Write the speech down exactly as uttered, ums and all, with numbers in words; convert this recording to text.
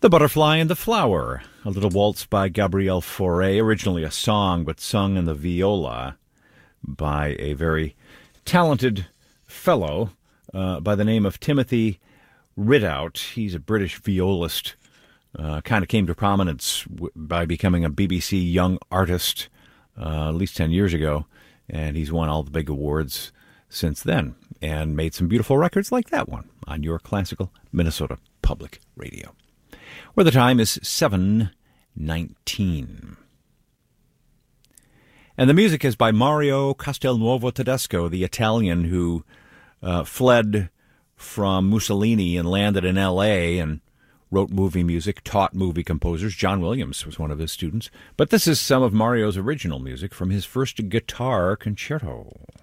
The Butterfly and the Flower, a little waltz by Gabriel Fauré, originally a song but sung in the viola by a very talented fellow uh, by the name of Timothy Ridout. He's a British violist, uh, kind of came to prominence w- by becoming a B B C Young Artist uh, at least ten years ago, and he's won all the big awards since then and made some beautiful records like that one on your classical Minnesota Public Radio, where the time is seven nineteen. And the music is by Mario Castelnuovo Tedesco, the Italian who uh, fled from Mussolini and landed in L A and wrote movie music, taught movie composers. John Williams was one of his students. But this is some of Mario's original music from his first guitar concerto.